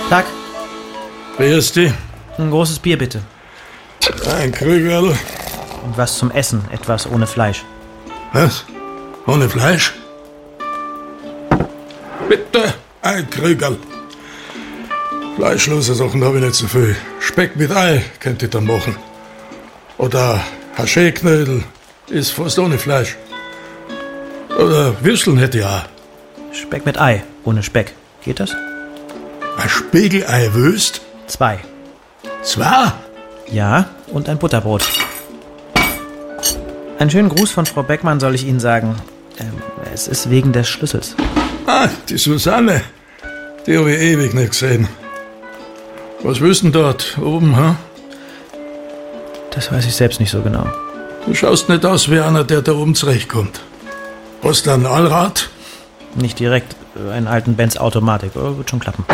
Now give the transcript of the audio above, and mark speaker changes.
Speaker 1: Tag.
Speaker 2: Grüß dich.
Speaker 1: Ein großes Bier, bitte.
Speaker 2: Ein Krügerl.
Speaker 1: Und was zum Essen, etwas ohne Fleisch.
Speaker 2: Was? Ohne Fleisch? Bitte ein Krügerl. Fleischlose Sachen habe ich nicht so viel. Speck mit Ei könnt ihr dann machen. Oder Haché-Knödel ist fast ohne Fleisch. Oder Würsteln hätte ich auch.
Speaker 1: Speck mit Ei, ohne Speck. Geht das?
Speaker 2: Ein Spiegelei wüst?
Speaker 1: 2.
Speaker 2: 2?
Speaker 1: Ja, und ein Butterbrot. Einen schönen Gruß von Frau Beckmann soll ich Ihnen sagen. Es ist wegen des Schlüssels.
Speaker 2: Ah, die Susanne. Die habe ich ewig nicht gesehen. Was willst du denn dort oben, ha?
Speaker 1: Das weiß ich selbst nicht so genau.
Speaker 2: Du schaust nicht aus wie einer, der da oben zurechtkommt. Hast du ein Allrad?
Speaker 1: Nicht direkt. Einen alten Benz Automatik. Aber wird schon klappen.